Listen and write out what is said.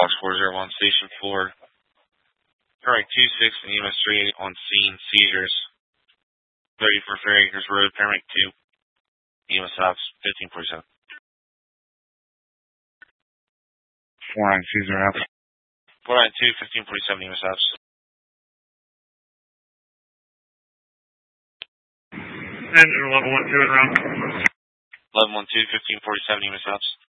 Fox 401, Station 4. Paramedic 26 and EMS 3 on scene, seizures. 30 for Fairacres Road, Paramedic 2. EMS Ops 1547. 49 seizure out. 492, 1547 EMS Ops. And 1112 around. 1112, 1547 EMS Ops.